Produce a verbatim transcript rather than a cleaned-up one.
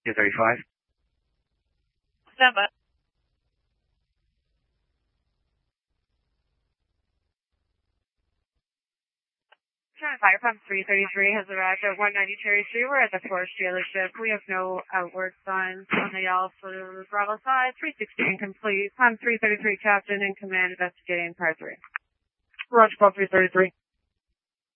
two thirty-five. Stand by. Fire Pump three thirty-three has arrived at one ninety Cherry Street. We're at the Porsche dealership. We have no outward signs on the Yellow for Bravo side. three sixty incomplete. Pump three thirty-three, Captain in command, investigating par three. Roger, Pump three thirty-three.